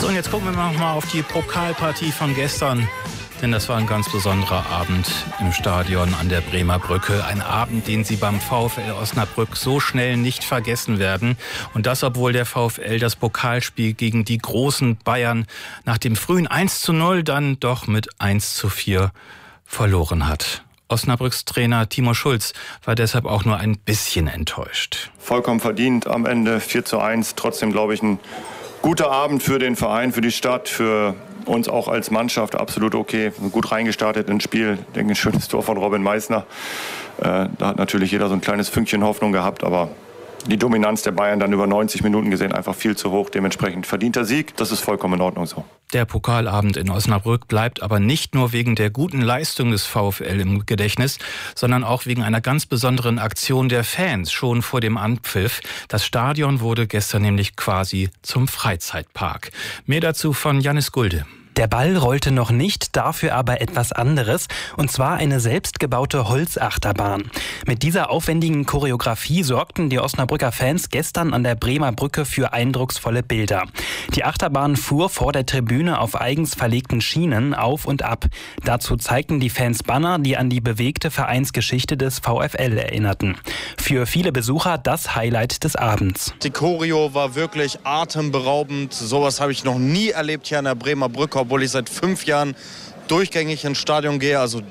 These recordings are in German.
und jetzt gucken wir noch mal auf die Pokalpartie von gestern. Denn das war ein ganz besonderer Abend im Stadion an der Bremer Brücke. Ein Abend, den Sie beim VfL Osnabrück so schnell nicht vergessen werden. Und das, obwohl der VfL das Pokalspiel gegen die großen Bayern nach dem frühen 1:0 dann doch mit 1:4 verloren hat. Osnabrücks Trainer Timo Schulz war deshalb auch nur ein bisschen enttäuscht. Vollkommen verdient am Ende 4:1. Trotzdem, glaube ich, ein guter Abend für den Verein, für die Stadt, für uns auch als Mannschaft. Absolut okay. Gut reingestartet ins Spiel. Ich denke, ein schönes Tor von Robin Meissner. Da hat natürlich jeder so ein kleines Fünkchen Hoffnung gehabt, aber die Dominanz der Bayern dann über 90 Minuten gesehen einfach viel zu hoch. Dementsprechend verdienter Sieg. Das ist vollkommen in Ordnung so. Der Pokalabend in Osnabrück bleibt aber nicht nur wegen der guten Leistung des VfL im Gedächtnis, sondern auch wegen einer ganz besonderen Aktion der Fans schon vor dem Anpfiff. Das Stadion wurde gestern nämlich quasi zum Freizeitpark. Mehr dazu von Jannis Gulde. Der Ball rollte noch nicht, dafür aber etwas anderes, und zwar eine selbstgebaute Holzachterbahn. Mit dieser aufwendigen Choreografie sorgten die Osnabrücker Fans gestern an der Bremer Brücke für eindrucksvolle Bilder. Die Achterbahn fuhr vor der Tribüne auf eigens verlegten Schienen auf und ab. Dazu zeigten die Fans Banner, die an die bewegte Vereinsgeschichte des VfL erinnerten. Für viele Besucher das Highlight des Abends. Die Choreo war wirklich atemberaubend. Sowas habe ich noch nie erlebt hier an der Bremer Brücke, obwohl ich seit 5 Jahren durchgängig ins Stadion gehe. Also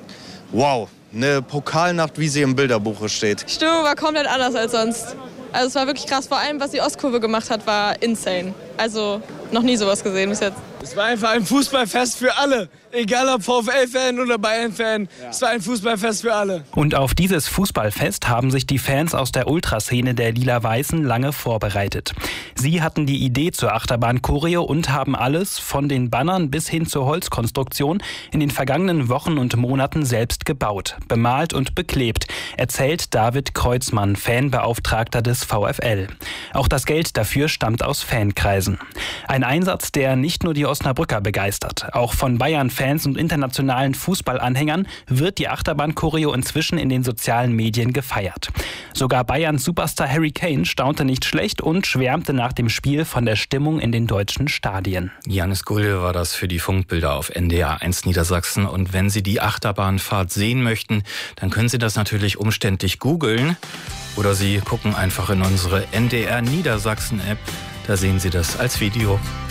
wow, eine Pokalnacht, wie sie im Bilderbuche steht. Die Stimmung war komplett anders als sonst. Also es war wirklich krass. Vor allem, was die Ostkurve gemacht hat, war insane. Also noch nie sowas gesehen bis jetzt. Es war einfach ein Fußballfest für alle. Egal ob VfL-Fan oder Bayern-Fan. Ja. Es war ein Fußballfest für alle. Und auf dieses Fußballfest haben sich die Fans aus der Ultraszene der Lila-Weißen lange vorbereitet. Sie hatten die Idee zur Achterbahn-Choreo und haben alles, von den Bannern bis hin zur Holzkonstruktion, in den vergangenen Wochen und Monaten selbst gebaut, bemalt und beklebt, erzählt David Kreuzmann, Fanbeauftragter des VfL. Auch das Geld dafür stammt aus Fankreisen. Ein Einsatz, der nicht nur die Osnabrücker begeistert. Auch von Bayern-Fans und internationalen Fußballanhängern wird die Achterbahn-Choreo inzwischen in den sozialen Medien gefeiert. Sogar Bayerns Superstar Harry Kane staunte nicht schlecht und schwärmte nach dem Spiel von der Stimmung in den deutschen Stadien. Jannis Gulde war das für die Funkbilder auf NDR 1 Niedersachsen. Und wenn Sie die Achterbahnfahrt sehen möchten, dann können Sie das natürlich umständlich googeln. Oder Sie gucken einfach in unsere NDR Niedersachsen-App. Da sehen Sie das als Video.